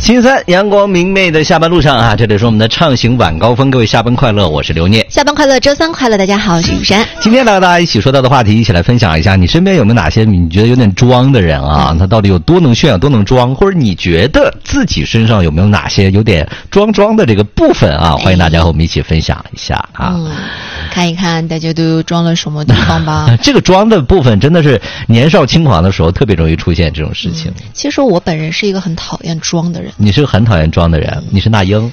星期三，阳光明媚的下班路上啊，这里是我们的畅行晚高峰，各位下班快乐，我是刘念。 下班快乐，周三快乐，大家好，我是雨珊。 今天来和大家一起说到的话题，一起来分享一下，你身边有没有哪些你觉得有点装的人啊？他到底有多能炫耀，多能装？或者你觉得自己身上有没有哪些有点装的这个部分啊？欢迎大家和我们一起分享一下啊。 看一看大家都装了什么地方吧。 这个装的部分真的是年少轻狂的时候特别容易出现这种事情。 其实我本人是一个很讨厌装的人。 你是个很讨厌装的人，你是那英。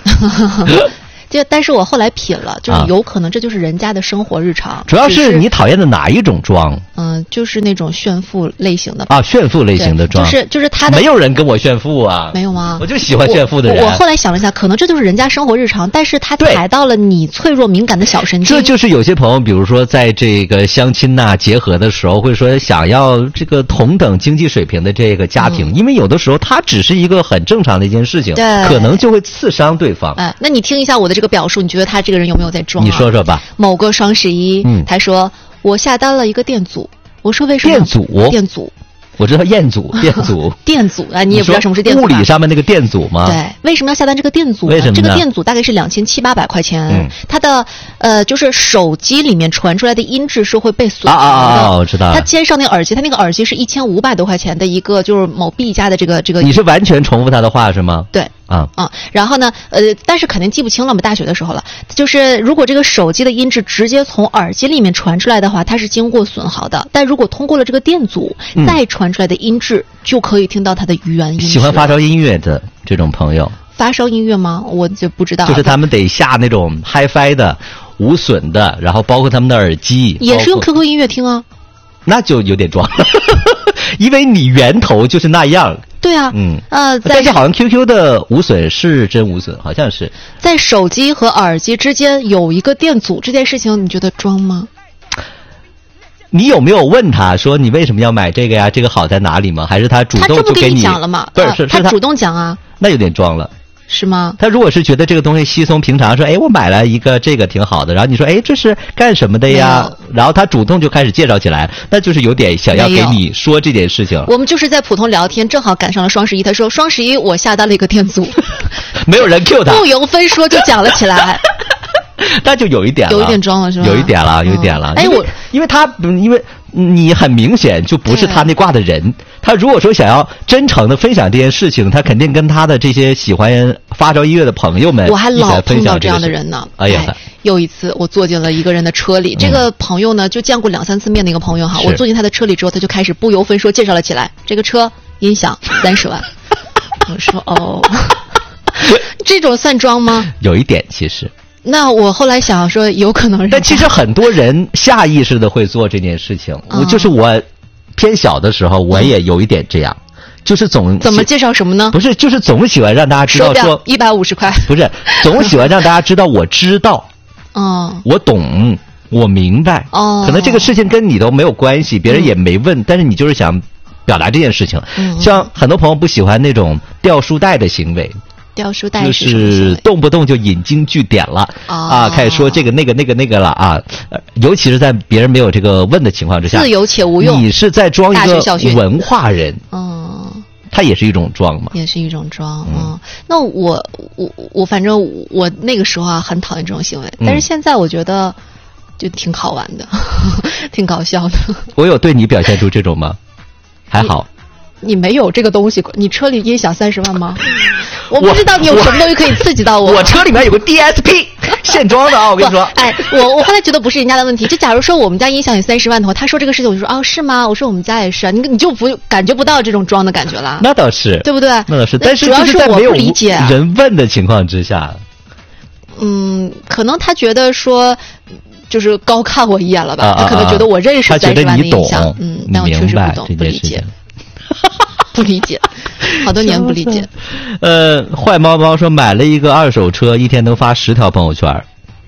但是我后来品了，就是有可能这就是人家的生活日常。 主要是你讨厌的哪一种装？ 就是那种炫富类型的啊，炫富类型的装， 就是他的。 没有人跟我炫富啊， 没有吗？ 我就喜欢炫富的人。 我后来想了一下，可能这就是人家生活日常，但是他踩到了你脆弱敏感的小神经。 这就是有些朋友，比如说在这个相亲结合的时候，会说想要这个同等经济水平的这个家庭，因为有的时候它只是一个很正常的一件事情，可能就会刺伤对方。 那你听一下我的这个表述，你觉得他这个人有没有在装？ 你说说吧。 某个双11，他说我下单了一个电阻。我说为什么？电阻， 我知道彦祖， 电阻啊，你也不知道什么是电阻。 物理上面那个电阻吗？ 对，为什么要下单这个电阻呢？ 为什么呢？ 这个电阻大概是2700-800块钱，它的就是手机里面传出来的音质是会被损伤的。 我知道了。 它接上那个耳机，它那个耳机是1500多块钱的一个，就是某 B 家的这个。 你是完全重复他的话是吗？ 对。然后呢，但是肯定记不清了，我们大学的时候了。就是如果这个手机的音质直接从耳机里面传出来的话，它是经过损耗的。但如果通过了这个电阻，再传出来的音质，就可以听到它的原音。 喜欢发烧音乐的这种朋友， 发烧音乐吗？我就不知道。 就是他们得下那种 HiFi 的、无损的，然后包括他们的耳机， 也是用 QQ 音乐听啊。 那就有点装，因为你源头就是那样。 对啊， 但是好像 QQ 的无损是真无损，好像是。 在手机和耳机之间有一个电阻，这件事情你觉得装吗？ 你有没有问他说你为什么要买这个呀？这个好在哪里吗？还是他主动就给你讲了吗？ 不是， 他主动讲啊。 那有点装了。 是吗？ 他如果是觉得这个东西稀松平常，说我买了一个这个挺好的，然后你说这是干什么的呀？然后他主动就开始介绍起来，那就是有点想要给你说这件事情。 我们就是在普通聊天，正好赶上了双11，他说双11我下单了一个电阻， 没有人 Q 他， 不由分说就讲了起来。 那就有一点了， 有一点装了是吧？ 有一点了。因为你很明显就不是他那挂的人。他如果说想要真诚的分享这件事情，他肯定跟他的这些喜欢发烧音乐的朋友们， 我还老碰到这样的人呢。有一次我坐进了一个人的车里，这个朋友呢就见过2-3次面的一个朋友哈。我坐进他的车里之后，他就开始不由分说介绍了起来，这个车音响30万。我说这种算装吗？ 有一点其实。 那我后来想说，有可能。 但其实很多人下意识的会做这件事情。我偏小的时候，我也有一点这样，就是怎么介绍什么呢？ 不是，就是总喜欢让大家知道说 150块。 不是，总喜欢让大家知道我知道，我懂，我明白。可能这个事情跟你都没有关系，别人也没问，但是你就是想表达这件事情。像很多朋友不喜欢那种掉书袋的行为。 掉书袋就是动不动就引经据典了开始说这个那个了啊，尤其是在别人没有这个问的情况之下， 自由且无用。 你是在装一个文化人，它也是一种装嘛， 也是一种装。那我反正我那个时候很讨厌这种行为，但是现在我觉得就挺好玩的，挺搞笑的。 我有对你表现出这种吗？还好。 你没有这个东西，你车里音响30万吗？我不知道你有什么东西可以刺激到我。 我车里面有个 DSP 现装的我跟你说。 我后来觉得不是人家的问题。就假如说我们家音响有30万的话，他说这个事情，我就说是吗？我说我们家也是，你就不感觉不到这种装的感觉了。 那倒是， 对不对？ 那倒是，但是主要是我不理解人问的情况之下， 可能他觉得说。就是高看我一眼了吧？他可能觉得我认识30万的音响，但我确实不懂，不理解。不理解，好多年不理解。 坏猫猫说买了一个2手车，一天能发10条朋友圈。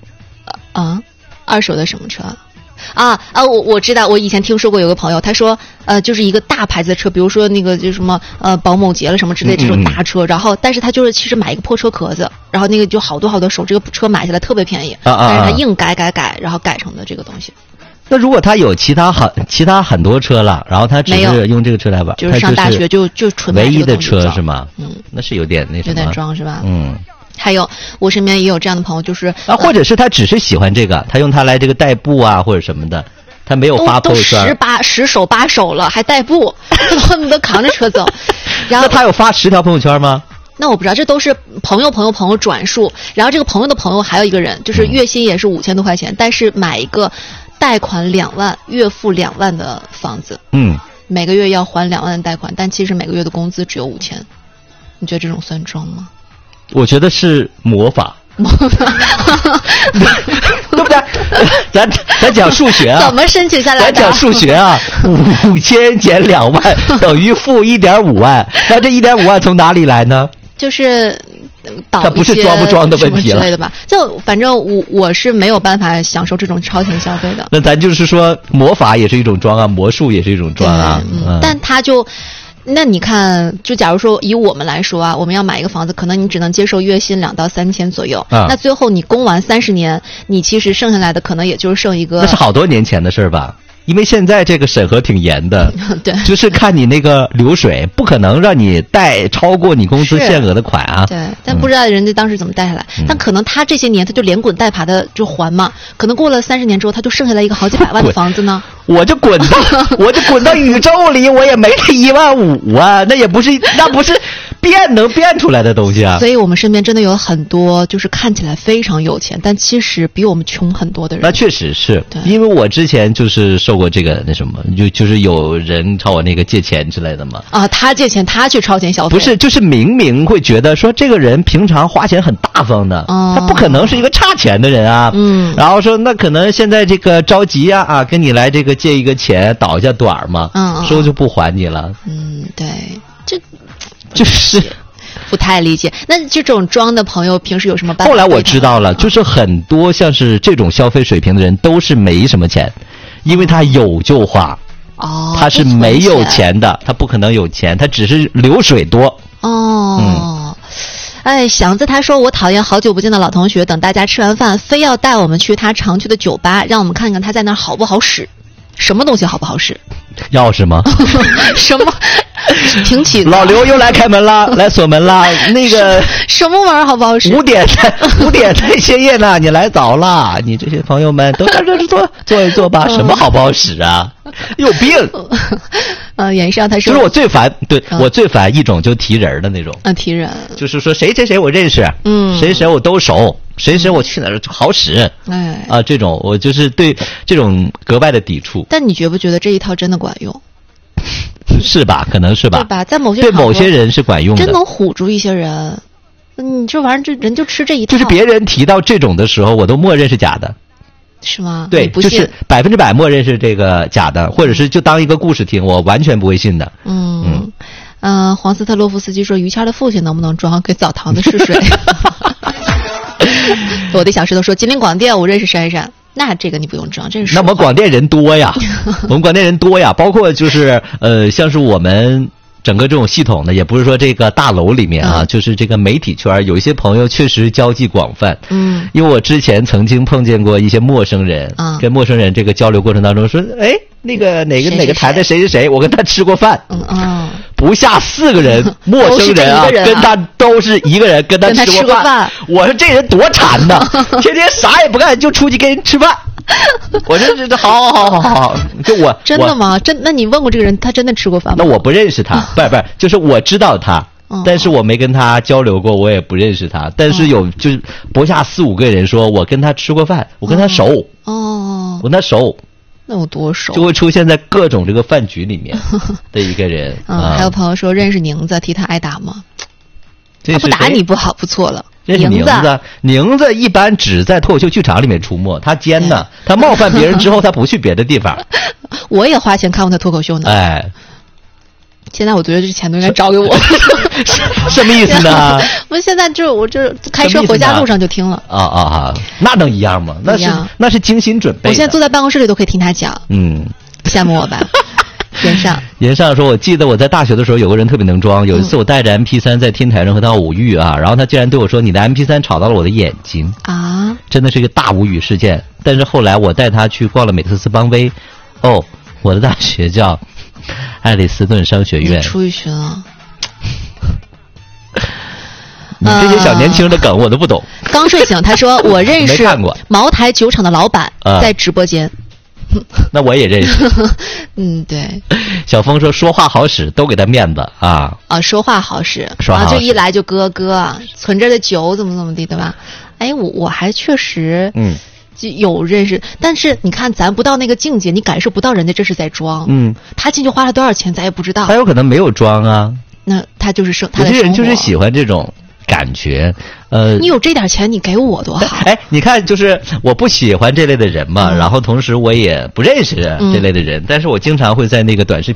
2手的什么车？我知道，我以前听说过有个朋友，他说就是一个大牌子的车，比如说那个就什么宝某捷了什么之类这种大车，然后但是他就是其实买一个破车壳子，然后那个就好多手，这个车买下来特别便宜，但是他硬改，然后改成的这个东西。 那如果他有其他很多车了，然后他只是用这个车来玩， 就是上大学就纯唯一的车是吗？ 那是有点那什么， 有点装是吧？ 嗯。 还有我身边也有这样的朋友，就是或者是他只是喜欢这个，他用它来这个代步啊或者什么的，他没有发朋友圈。 都10手8手了，还代步，你都扛着车走。然后那他有发10条朋友圈吗？ 那我不知道，这都是朋友转述。然后这个朋友的朋友还有一个人，就是月薪也是5000多块钱，但是买一个贷款2万、月付2万的房子，每个月要还2万的贷款，但其实每个月的工资只有5000。你觉得这种算装吗？ 我觉得是魔法，对不对？咱讲数学啊， 怎么申请下来的？ 咱讲数学啊，5000减2万等于负1.5万，那这1.5万从哪里来呢？ 就是它不是装不装的问题了之类的吧？就反正我是没有办法享受这种超前消费的。 那咱就是说，魔法也是一种装啊，魔术也是一种装啊。 但他就。那你看，就假如说以我们来说啊，我们要买一个房子，可能你只能接受月薪2到3千左右。那最后你供完30年，你其实剩下来的可能也就剩一个。 那是好多年前的事儿吧？因为现在这个审核挺严的， 对， 就是看你那个流水，不可能让你贷超过你公司限额的款啊。 对，但不知道人家当时怎么贷下来，但可能他这些年他就连滚带爬的就还嘛，可能过了30年之后，他就剩下来一个好几百万的房子呢。 我就滚到宇宙里，我也没这1.5万啊，那不是能变出来的东西啊。 所以我们身边真的有很多就是看起来非常有钱，但其实比我们穷很多的人。 那确实是，因为我之前就是受过这个那什么，就是有人朝我那个借钱之类的嘛。 啊，他借钱，他去超前消费。 不是，就是明明会觉得说这个人平常花钱很大方的，他不可能是一个差钱的人啊。然后说那可能现在这个着急啊，跟你来这个借一个钱倒一下短嘛，说就不还你了。 对， 就是不太理解。那这种装的朋友平时有什么办法？ 后来我知道了，就是很多像是这种消费水平的人都是没什么钱，因为他有就花。他是没有钱的，他不可能有钱，他只是流水多。 哎，祥子他说我讨厌好久不见的老同学，等大家吃完饭非要带我们去他常去的酒吧，让我们看看他在那儿好不好使。什么东西好不好使？ 钥匙吗？ 什么？挺起。 老刘又来开门啦，来锁门啦。那个什么玩意儿好不好使 ？5点在歇业呢，你来早了。你这些朋友们都在这坐一坐吧。什么好不好使啊？有病。 袁绍他说， 就是我最烦，我最烦一种就提人的那种。 提人。 就是说谁我认识，谁我都熟。谁我去哪儿好使？这种我就是对这种格外的抵触。 但你觉不觉得这一套真的管用？ 是吧？可能是吧。 对吧？在某些人是管用的， 真能唬住一些人。你这玩意儿，这人就吃这一套。 就是别人提到这种的时候，我都默认是假的。 是吗？ 对，就是100%默认是这个假的，或者是就当一个故事听，我完全不会信的。 黄斯特洛夫斯基说，于谦的父亲能不能装给澡堂子试水？我的小石头说，吉林广电我认识珊珊，那这个你不用装，这是那我们广电人多呀，包括就是像是我们整个这种系统呢，也不是说这个大楼里面啊，就是这个媒体圈有一些朋友确实交际广泛。因为我之前曾经碰见过一些陌生人，跟陌生人这个交流过程当中说，哎，那个哪个台的谁，我跟他吃过饭。不下4个人，陌生人啊，跟他都是一个人，跟他吃过饭。我说这人多馋呐，天天啥也不干就出去跟人吃饭。我说这好，就我真的吗？那你问过这个人，他真的吃过饭吗？ 那我不认识他，不是，就是我知道他，但是我没跟他交流过，我也不认识他。但是就是不下4-5个人说我跟他吃过饭，我跟他熟。我跟他熟。 那有多熟？ 就会出现在各种这个饭局里面的一个人。 还有朋友说认识宁子，替他挨打吗？他不打你不错了。 宁子一般只在脱口秀剧场里面出没，他奸呢，他冒犯别人之后，他不去别的地方。 我也花钱看过他脱口秀呢。现在我觉得这钱都应该找给我。 什么意思呢？ 我现在我开车回家路上就听了。 那能一样吗？那是精心准备的。 我现在坐在办公室里都可以听他讲。羡慕我吧。 严尚说，我记得我在大学的时候有个人特别能装。有一次我带着 MP3 在天台上和他偶遇啊，然后他竟然对我说，你的 MP3 吵到了我的眼睛啊，真的是一个大无语事件。但是后来我带他去逛了美特斯邦威。我的大学叫爱丽斯顿商学院。 出去学了。 这些小年轻的梗我都不懂。 刚睡醒，他说我认识茅台酒厂的老板，在直播间。 那我也认识。 对。 小峰说话好使，都给他面子啊。 说话好使，就一来就哥，存着的酒怎么地，对吧？哎，我还确实就有认识，但是你看咱不到那个境界，你感受不到人家这是在装。他进去花了多少钱咱也不知道。 他有可能没有装啊。那他就是他的生活。有些人就是喜欢这种感觉。 你有这点钱你给我多好。 哎，你看，就是我不喜欢这类的人嘛，然后同时我也不认识这类的人，但是我经常会在那个短视频